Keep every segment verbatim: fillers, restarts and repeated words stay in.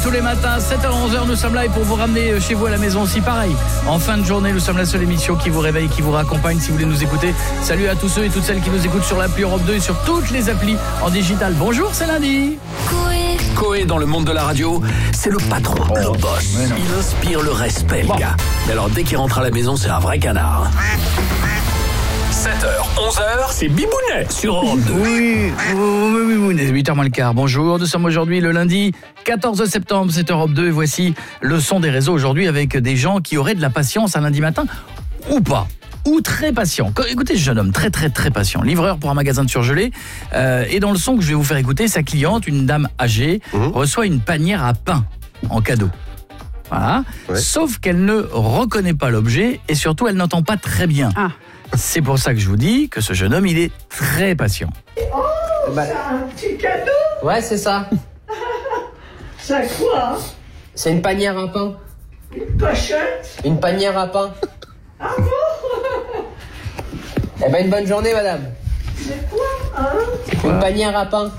Tous les matins, sept heures onze heures, nous sommes là et pour vous ramener chez vous à la maison aussi, pareil. En fin de journée, nous sommes la seule émission qui vous réveille, qui vous raccompagne si vous voulez nous écouter. Salut à tous ceux et toutes celles qui nous écoutent sur l'appli Europe deux et sur toutes les applis en digital. Bonjour, c'est lundi. Coé dans le monde de la radio, c'est le patron, oh, le boss. Il inspire le respect, bon. Le gars. Et alors, dès qu'il rentre à la maison, c'est un vrai canard. sept heures, onze heures, c'est Bibounet sur Europe deux. Oui, oui, Bibounet, huit heures moins le quart. Bonjour, nous sommes aujourd'hui le lundi quatorze septembre, c'est Europe deux et voici le son des réseaux aujourd'hui avec des gens qui auraient de la patience un lundi matin ou pas. Ou très patient. Écoutez ce jeune homme, très très très patient, livreur pour un magasin de surgelés, euh, et dans le son que je vais vous faire écouter, sa cliente, une dame âgée, mmh. reçoit une panière à pain en cadeau. Voilà. Ouais. Sauf qu'elle ne reconnaît pas l'objet et surtout elle n'entend pas très bien. Ah. C'est pour ça que je vous dis que ce jeune homme, il est très patient. Oh, bah... c'est un petit cadeau. Ouais, c'est ça. C'est quoi? C'est une panière à pain. Une pochette. Une panière à pain. Ah bon? Eh ben, une bonne journée, madame. C'est quoi, hein? Une panière à pain.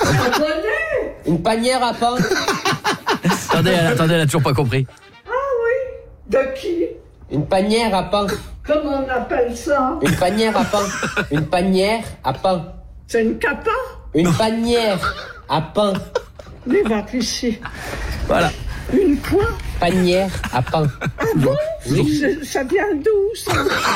Une panière à pain. Attendez, elle, attendez, elle a toujours pas compris. Ah oui? De qui? Une panière à pain. Comment on appelle ça? Une panière à pain. Une panière à pain. C'est une capa? Une panière à pain. Mais va ici. Voilà. Une quoi? Panière à pain. Ah bon? Oui. Ça vient d'où, ça?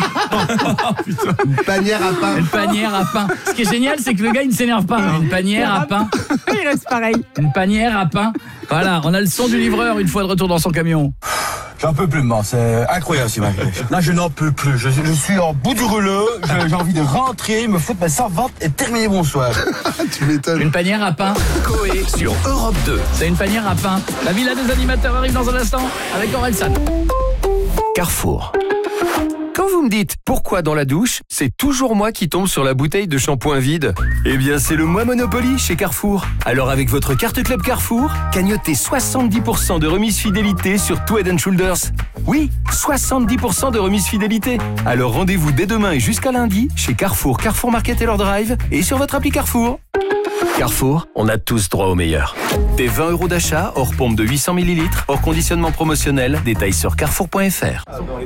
Une panière à pain. Une panière à pain. Ce qui est génial, c'est que le gars, il ne s'énerve pas. Une panière à pain. Il reste pareil. Une panière à pain. Voilà, on a le son du livreur une fois de retour dans son camion. J'en peux plus, moi. C'est incroyable, ce mec. Là, je n'en peux plus. Je, je suis en bout du rouleau. Je, j'ai envie de rentrer, me foutre ma servante et terminer mon soir. Tu m'étonnes. Une panière à pain. Coé sur Europe deux. C'est une panière à pain. La villa des animateurs arrive dans un instant avec Orelsan. Carrefour. Quand vous me dites pourquoi dans la douche, c'est toujours moi qui tombe sur la bouteille de shampoing vide. Eh bien, c'est le mois Monopoly chez Carrefour. Alors avec votre carte Club Carrefour, cagnotez soixante-dix pour cent de remise fidélité sur tout Head and Shoulders. Oui, soixante-dix pour cent de remise fidélité. Alors rendez-vous dès demain et jusqu'à lundi chez Carrefour, Carrefour Market et leur drive et sur votre appli Carrefour. Carrefour, on a tous droit au meilleur. Des vingt euros d'achat, hors pompe de huit cents millilitres, hors conditionnement promotionnel, détails sur carrefour point f r.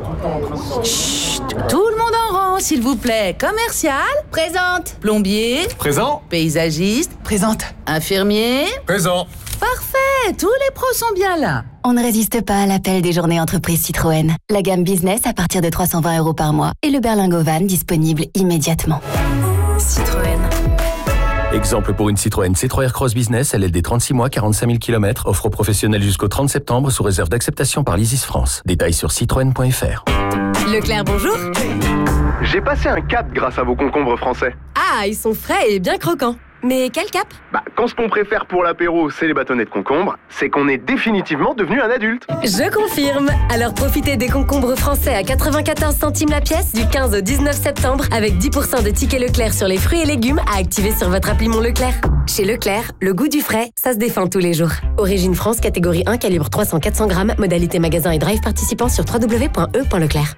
Chut, tout le monde en rang, s'il vous plaît. Commercial, présente. Plombier, Présent. Paysagiste, Présente. infirmier. Présent. Parfait, tous les pros sont bien là. On ne résiste pas à l'appel des journées entreprises Citroën. La gamme business à partir de trois cent vingt euros par mois et le berlingot van disponible immédiatement. Citroën. Exemple pour une Citroën C trois Aircross Business, L L D trente-six mois, quarante-cinq mille kilomètres, offre professionnelle jusqu'au trente septembre sous réserve d'acceptation par l'Isis France. Détails sur citroën point f r. Leclerc, bonjour. J'ai passé un cap grâce à vos concombres français. Ah, ils sont frais et bien croquants. Mais quel cap? Bah, quand ce qu'on préfère pour l'apéro, c'est les bâtonnets de concombre, c'est qu'on est définitivement devenu un adulte. Je confirme. Alors profitez des concombres français à quatre-vingt-quatorze centimes la pièce du quinze au dix-neuf septembre avec dix pour cent de tickets Leclerc sur les fruits et légumes à activer sur votre appli Mon Leclerc. Chez Leclerc, le goût du frais, ça se défend tous les jours. Origine France, catégorie un, calibre trois cents à quatre cents grammes, modalité magasin et drive participant sur w w w point e point leclerc.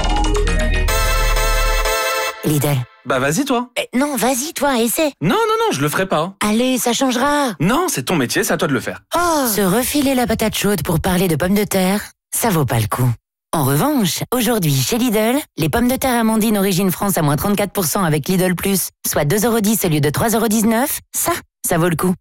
Lidl. Bah vas-y toi. Eh, non, vas-y toi, essaie. Non, non, non, je le ferai pas. Allez, ça changera. Non, c'est ton métier, c'est à toi de le faire. Oh. Se refiler la patate chaude pour parler de pommes de terre, ça vaut pas le coup. En revanche, aujourd'hui chez Lidl, les pommes de terre Amandine Origine France à moins trente-quatre pour cent avec Lidl Plus, soit deux euros dix au lieu de trois euros dix-neuf, ça, ça vaut le coup.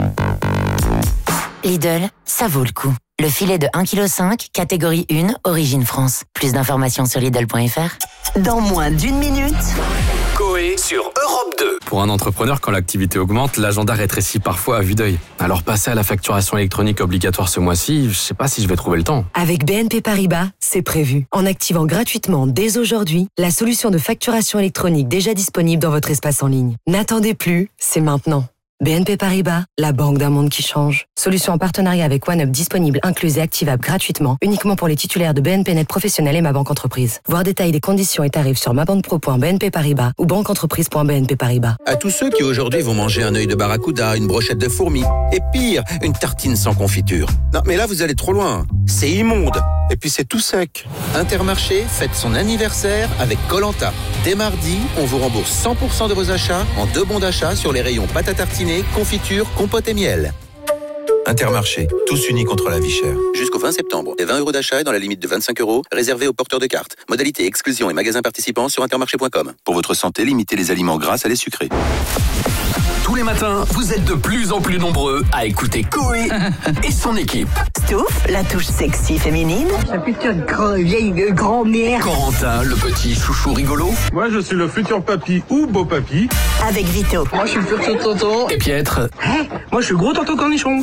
Lidl, ça vaut le coup. Le filet de un virgule cinq kilos, catégorie un, Origine France. Plus d'informations sur Lidl point f r. Dans moins d'une minute... Coé sur Europe deux. Pour un entrepreneur, quand l'activité augmente, l'agenda rétrécit parfois à vue d'œil. Alors passer à la facturation électronique obligatoire ce mois-ci, je sais pas si je vais trouver le temps. Avec B N P Paribas, c'est prévu. En activant gratuitement dès aujourd'hui la solution de facturation électronique déjà disponible dans votre espace en ligne. N'attendez plus, c'est maintenant. B N P Paribas, la banque d'un monde qui change. Solution en partenariat avec OneUp disponible, incluse et activable gratuitement, uniquement pour les titulaires de B N P Net Professionnel et Ma Banque Entreprise. Voir détails des conditions et tarifs sur mabanpro point b n p paribas ou banqueentreprise point b n p paribas. À tous ceux qui aujourd'hui vont manger un œil de barracuda, une brochette de fourmis, et pire, une tartine sans confiture. Non, mais là vous allez trop loin. C'est immonde. Et puis c'est tout sec. Intermarché fête son anniversaire avec Koh-Lanta. Dès mardi, on vous rembourse cent pour cent de vos achats en deux bons d'achat sur les rayons pâte à tartiner, confiture, compote et miel. Intermarché, tous unis contre la vie chère. Jusqu'au vingt septembre, et vingt euros d'achat et dans la limite de vingt-cinq euros, réservés aux porteurs de cartes. Modalité exclusion et magasins participants sur intermarché point com. Pour votre santé, limitez les aliments gras à les sucrés. Tous les matins, vous êtes de plus en plus nombreux à écouter Coé et son équipe. Stouff, la touche sexy féminine. La petite grand, vieille grand-mère. Corentin, le petit chouchou rigolo. Moi, je suis le futur papy ou beau papy. Avec Vito. Moi, je suis le futur tonton. Et Pietre. Hein? Moi, je suis gros tonton cornichon.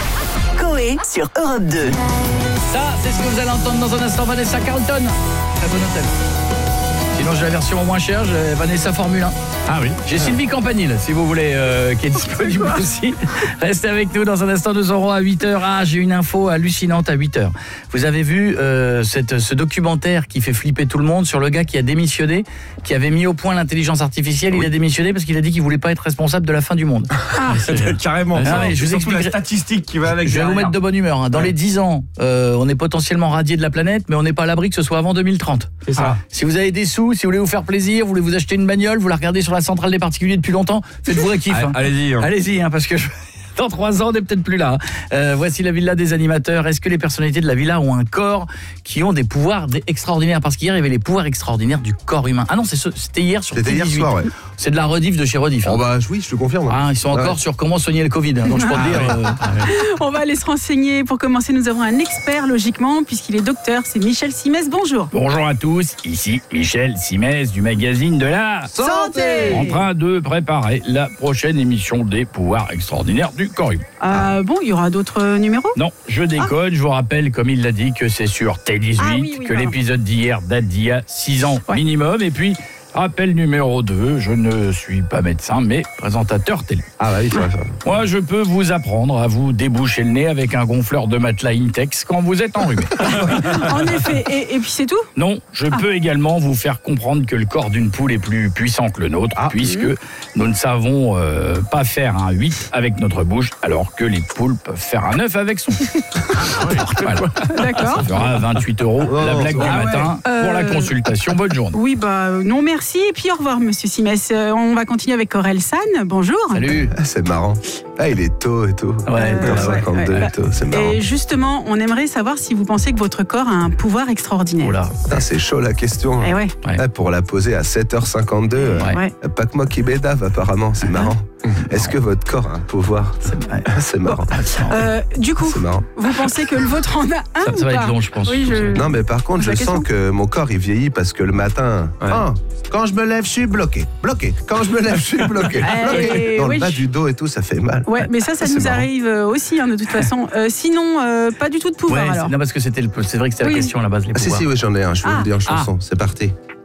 Coé sur Europe deux. Ça, c'est ce que vous allez entendre dans un instant. Vanessa Carlton. Très bon hôtel. Sinon, j'ai la version moins chère, j'ai Vanessa Formule un. Ah oui. J'ai Sylvie Campanile, si vous voulez, euh, qui est disponible aussi. Restez avec nous dans un instant, nous aurons à huit heures. Ah, j'ai une info hallucinante à huit heures. Vous avez vu euh, cette, ce documentaire qui fait flipper tout le monde sur le gars qui a démissionné, qui avait mis au point l'intelligence artificielle. Oui. Il a démissionné parce qu'il a dit qu'il voulait pas être responsable de la fin du monde. Ah, c'est carrément. Ah, mais je vous explique la statistique qui va avec. Je vais vous mettre de bonne humeur. Hein. Dans ouais. les dix ans, euh, on est potentiellement radié de la planète, mais on n'est pas à l'abri que ce soit avant deux mille trente. C'est ça. Ah. Si vous avez des sous, si vous voulez vous faire plaisir, vous voulez vous acheter une bagnole, vous la regardez sur la centrale des particuliers depuis longtemps, faites-vous un kiff. Hein. Allez-y. Hein. Allez-y, hein, parce que je... dans trois ans, on n'est peut-être plus là. Euh, voici la villa des animateurs. Est-ce que les personnalités de la villa ont un corps qui ont des pouvoirs extraordinaires? Parce qu'hier, il y avait les pouvoirs extraordinaires du corps humain. Ah non, c'est ce... c'était hier sur T dix-huit. C'était hier soir, ouais. C'est de la rediff de chez Rediff. Hein. Oh bah oui, je te confirme. Ah, ils sont encore ouais. sur comment soigner le Covid. Hein, donc je peux te dire. Euh... On va aller se renseigner. Pour commencer, nous avons un expert, logiquement, puisqu'il est docteur. C'est Michel Simès. Bonjour. Bonjour à tous. Ici Michel Simès du magazine de la Santé. En train de préparer la prochaine émission des pouvoirs extraordinaires du corps humain. Euh, bon, il y aura d'autres numéros? Non, je déconne. Ah. Je vous rappelle, comme il l'a dit, que c'est sur T dix-huit, ah, oui, oui, que pardon. L'épisode d'hier date d'il y a six ans ouais. minimum. Et puis... rappel numéro deux, je ne suis pas médecin, mais présentateur télé. Ah bah oui, c'est vrai ça. Moi, je peux vous apprendre à vous déboucher le nez avec un gonfleur de matelas Intex quand vous êtes enrhumé. En effet, et, et puis c'est tout? Non, je ah. peux également vous faire comprendre que le corps d'une poule est plus puissant que le nôtre, ah. puisque mmh. nous ne savons euh, pas faire un huit avec notre bouche, alors que les poules peuvent faire un neuf avec son voilà. D'accord. Ça fera vingt-huit euros oh, la blague du ah matin ouais. pour euh... la consultation. Bonne journée. Oui, bah non, merci. Et puis au revoir, monsieur Simès. Euh, on va continuer avec Aurel San. Bonjour. Salut. Ah, c'est marrant. Ah, il est tôt et tout. Ouais, euh, cinquante-deux ouais, ouais. et tout. C'est marrant. Et justement, on aimerait savoir si vous pensez que votre corps a un pouvoir extraordinaire. Oula. Putain, c'est chaud la question. Et ouais. Ah, pour la poser à sept heures cinquante-deux, ouais. euh, pas que moi qui bédave apparemment. C'est marrant. Est-ce que votre corps a un pouvoir? C'est, c'est marrant. Euh, du coup, marrant. vous pensez que le vôtre en a un? Ça, ou ça va pas? être long, je pense. Oui, je... Non, mais par contre, je sens que mon corps il vieillit parce que le matin, ouais. ah, quand je me lève, je suis bloqué. Bloqué. Quand je me lève, je suis bloqué. bloqué. Dans oui. le bas du dos et tout, ça fait mal. Ouais, mais ça, ça nous marrant. Arrive aussi, hein, de toute façon. Euh, sinon, euh, pas du tout de pouvoir. Ouais, alors. Non, parce que c'était le, c'est vrai que c'était oui. la question à la base. Les ah, si, si, oui, j'en ai un. Je vais ah. vous le dire en chanson. Ah. C'est parti.